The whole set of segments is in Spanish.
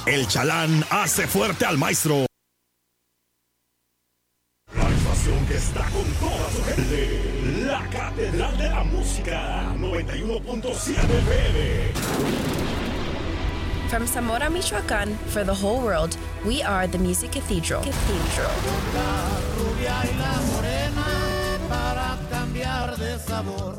El Chalán hace fuerte al maestro. La estación que está con toda su gente. La Catedral de la Música. 91.7 FM. From Zamora, Michoacán, for the whole world, we are the Music Cathedral. La rubia y la morena para cambiar de sabor.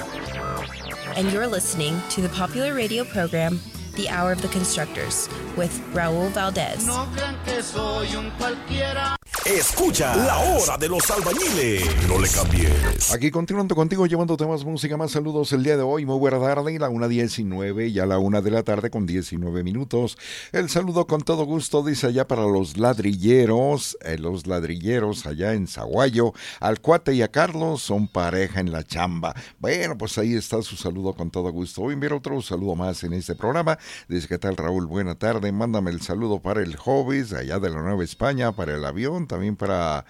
And you're listening to the popular radio program, The Hour of the Constructors, with Raúl Valdez. No crean que soy un cualquiera. Escucha La Hora de los Albañiles. No le cambies. Aquí continuando contigo, llevándote más música, más saludos el día de hoy. Muy buena tarde, la 1:19, ya la 1 de la tarde con 19 minutos. El saludo con todo gusto, dice allá para los ladrilleros allá en Zaguayo. Al Cuate y a Carlos son pareja en la chamba. Bueno, pues ahí está su saludo con todo gusto. Voy a enviar otro saludo más en este programa. Dice, ¿qué tal, Raúl? Buena tarde. Mándame el saludo para el Hobbies, allá de la Nueva España, para el avión, también para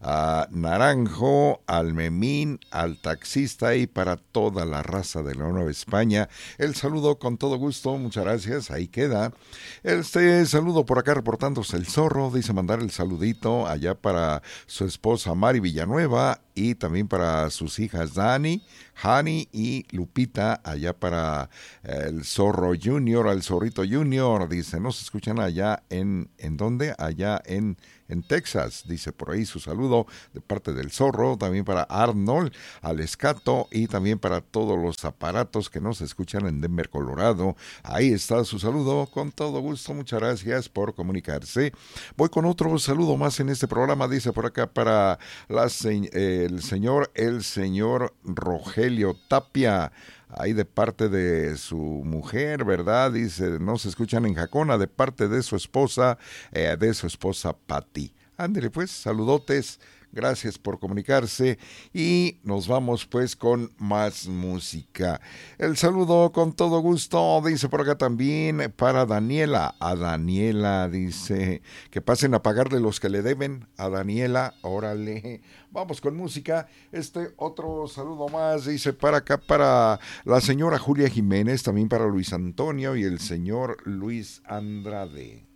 Naranjo, al Memín, al taxista y para toda la raza de la Nueva España. El saludo con todo gusto, muchas gracias, ahí queda. Este saludo por acá reportándose el Zorro, dice mandar el saludito allá para su esposa Mari Villanueva y también para sus hijas Dani, Hani y Lupita, allá para el Zorro Junior, al Zorrito Junior, dice, nos escuchan allá ¿en dónde? Allá en Texas, dice por ahí su saludo de parte del Zorro, también para Arnold, al Escato y también para todos los aparatos que nos escuchan en Denver, Colorado. Ahí está su saludo, con todo gusto, muchas gracias por comunicarse. Voy con otro saludo más en este programa, dice por acá para el señor Rogelio Tapia, ahí de parte de su mujer, ¿verdad? Dice, nos escuchan en Jacona, de parte de su esposa Patti. Ándele pues, saludotes, gracias por comunicarse y nos vamos pues con más música. El saludo con todo gusto, dice por acá también para Daniela. A Daniela dice que pasen a pagarle los que le deben. A Daniela, órale. Vamos con música. Otro saludo más, dice para acá para la señora Julia Jiménez, también para Luis Antonio y el señor Luis Andrade.